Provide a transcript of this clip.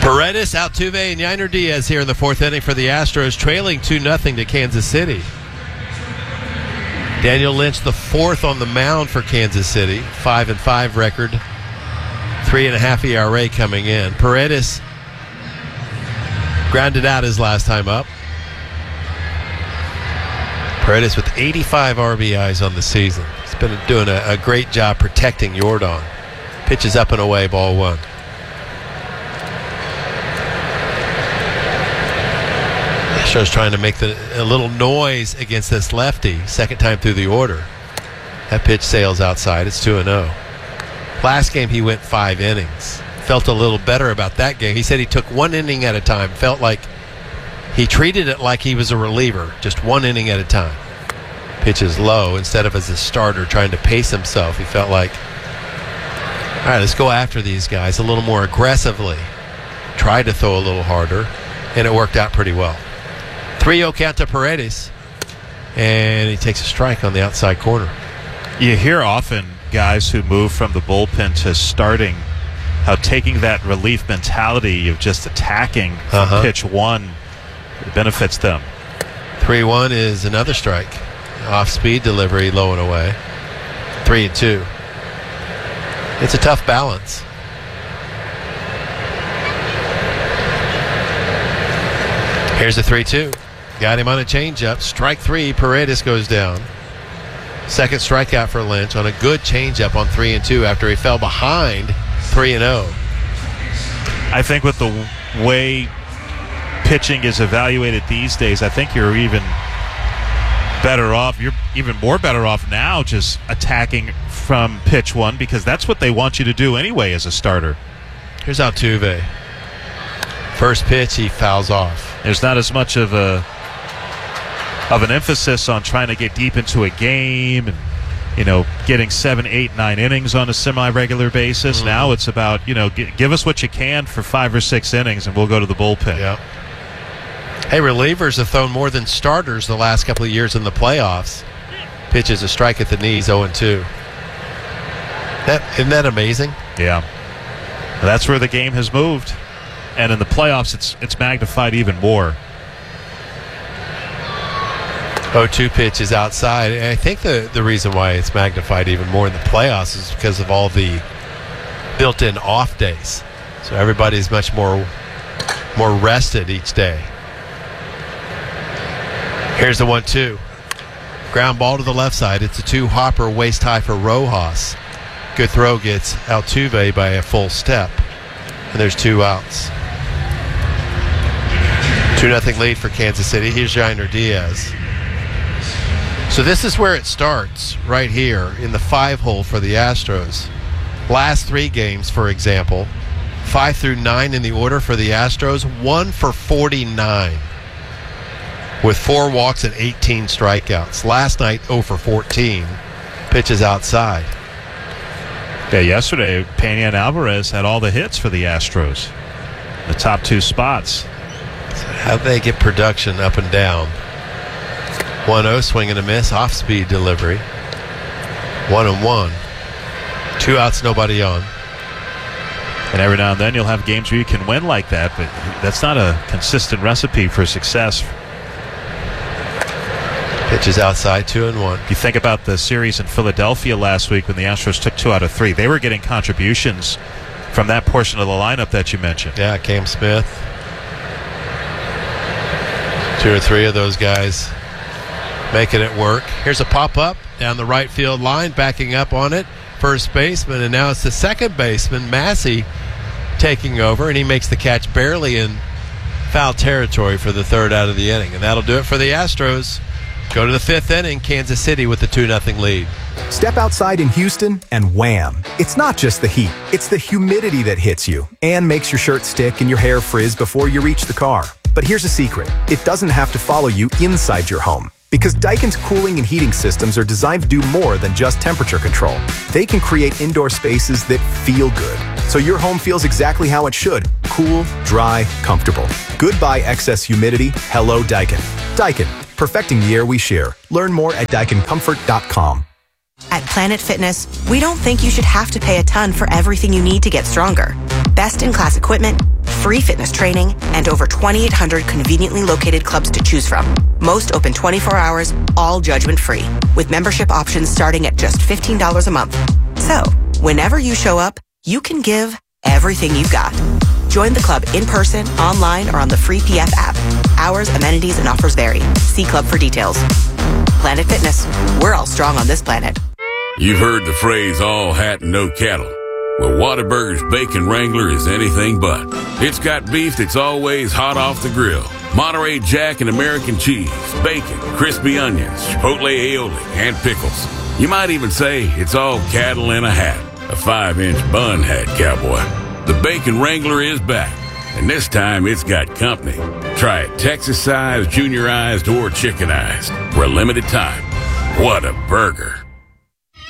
Paredes, Altuve, and Yainer Diaz here in the fourth inning for the Astros, trailing 2-0 to Kansas City. Daniel Lynch, the fourth on the mound for Kansas City, 5-5 record, 3.5 ERA coming in. Paredes grounded out his last time up. Paredes with 85 RBIs on the season. He's been doing a great job protecting Yordan. Pitches up and away, ball one. Astros trying to make a little noise against this lefty. Second time through the order. That pitch sails outside. It's 2-0. Last game he went 5 innings. Felt a little better about that game. He said he took 1 inning at a time. Felt like he treated it like he was a reliever. Just 1 inning at a time. Pitches low instead of as a starter trying to pace himself. He felt like, all right, let's go after these guys a little more aggressively. Tried to throw a little harder, and it worked out pretty well. 3-0 count to Paredes, and he takes a strike on the outside corner. You hear often guys who move from the bullpen to starting, how taking that relief mentality of just attacking from pitch one benefits them. 3-1 is another strike. Off-speed delivery, low and away. 3-2. It's a tough balance. Here's the 3-2. Got him on a changeup. Strike 3. Paredes goes down. Second strikeout for Lynch on a good changeup on 3-2 after he fell behind 3-0. I think with the way pitching is evaluated these days, I think you're even better off. You're even more better off now just attacking from pitch one, because that's what they want you to do anyway as a starter. Here's Altuve. First pitch, he fouls off. There's not as much of an emphasis on trying to get deep into a game and, getting 7, 8, 9 innings on a semi-regular basis. Now it's about, give us what you can for 5 or 6 innings and we'll go to the bullpen. Yep. Hey, relievers have thrown more than starters the last couple of years in the playoffs. Pitches a strike at the knees, 0-2. Isn't that amazing? Yeah. That's where the game has moved. And in the playoffs, it's magnified even more. 0-2 pitch is outside. And I think the reason why it's magnified even more in the playoffs is because of all the built-in off days. So everybody's much more rested each day. Here's the 1-2. Ground ball to the left side. It's a 2-hopper waist high for Rojas. Good throw gets Altuve by a full step. And there's 2 outs. 2-0 lead for Kansas City. Here's Yainer Diaz. So this is where it starts, right here in the 5-hole for the Astros. Last 3 games, for example, 5 through 9 in the order for the Astros, 1 for 49 with 4 walks and 18 strikeouts. Last night, 0 for 14. Pitches outside. Yeah, yesterday, Pena and Alvarez had all the hits for the Astros. The top 2 spots. How do they get production up and down? 1-0, swing and a miss, off-speed delivery. 1-1. 2 outs, nobody on. And every now and then you'll have games where you can win like that, but that's not a consistent recipe for success. Pitches outside, 2-1. You think about the series in Philadelphia last week when the Astros took 2 out of 3. They were getting contributions from that portion of the lineup that you mentioned. Yeah, Cam Smith. 2 or 3 of those guys making it work. Here's a pop-up down the right field line, backing up on it. First baseman, and now it's the second baseman, Massey, taking over, and he makes the catch barely in foul territory for the 3rd out of the inning. And that'll do it for the Astros. Go to the 5th inning, Kansas City with the 2-0 lead. Step outside in Houston and wham. It's not just the heat, it's the humidity that hits you and makes your shirt stick and your hair frizz before you reach the car. But here's a secret. It doesn't have to follow you inside your home. Because Daikin's cooling and heating systems are designed to do more than just temperature control. They can create indoor spaces that feel good. So your home feels exactly how it should. Cool, dry, comfortable. Goodbye excess humidity. Hello Daikin. Daikin, perfecting the air we share. Learn more at DaikinComfort.com. At Planet Fitness, we don't think you should have to pay a ton for everything you need to get stronger. Best-in-class equipment, free fitness training, and over 2,800 conveniently located clubs to choose from. Most open 24 hours, all judgment-free, with membership options starting at just $15 a month. So, whenever you show up, you can give everything you've got. Join the club in person, online, or on the free PF app. Hours, amenities, and offers vary. See club for details. Planet Fitness. We're all strong on this planet. You've heard the phrase, all hat and no cattle. Well, Whataburger's Bacon Wrangler is anything but. It's got beef that's always hot off the grill. Monterey Jack and American cheese, bacon, crispy onions, chipotle aioli, and pickles. You might even say it's all cattle in a hat. A 5-inch bun hat, cowboy. The Bacon Wrangler is back, and this time it's got company. Try it Texas-sized, juniorized, or chickenized for a limited time. What a burger.